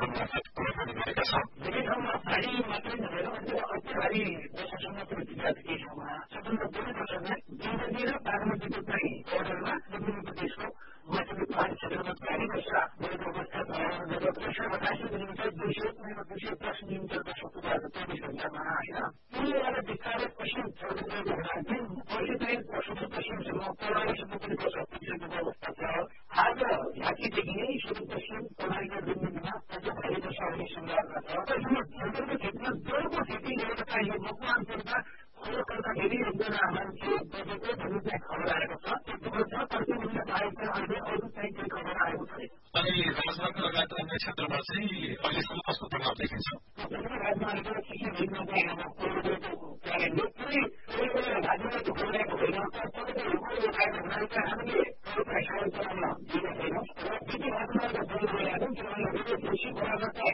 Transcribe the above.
मार्फत कुराकानी गरेका छौँ। धेरै ठाउँमा भारी मात्रै नभएर अति भारी वर्षसम्म प्रक्रिया केही ठाउँमा स्वतन्त्र बोल्नुपर्छ जिन्दगी र बागमतीको चाहिँ बोर्डरमा मध्य प्रदेशको माथिल्लो पहाडी क्षेत्रमा भारी वर्षा भएको अवस्था जब 182 मिलिमिटर 210 मिलिमिटर वर्षा पुगेको 24 घण्टामा होइन त्यहीबाट बिस्तारै पश्चिम छोड्दै हुँदा अहिले चाहिँ पश्चिम पश्चिमसम्म प्रणालीसम्म पनि वर्षा पुगिसकेको अवस्था छ। आज रातिदेखि नै सुदूरपश्चिम प्रणालीका विन्दुमा अझ भारी वर्षा हुने सम्भावना छ। यो जनताको क्षेत्रमा जलको खेती गरेर चाहिँ यो मकवानपुरमा खोलो गर्दाखेरि एकजना मान्छे बजेको भन्ने चाहिँ खबर आएको छ। त्यतिको छ तर त्योभन्दा बाहेक चाहिँ अहिले अरू चाहिँ केही खबर आएको छैन। अनि राजमार्ग लगायत अन्य क्षेत्रमा चाहिँ अहिलेसम्म कस्तो प्रभाव देखिन्छ? राजमार्ग कृषि भिन्न चाहिँ अब खोलेको कारणले पुरै राजमार्ग खोलेको होइन हामीले हामीले सडक चलाउन दिएको छैनौँ र त्यति राजमार्ग खोलेको कृषि बराबर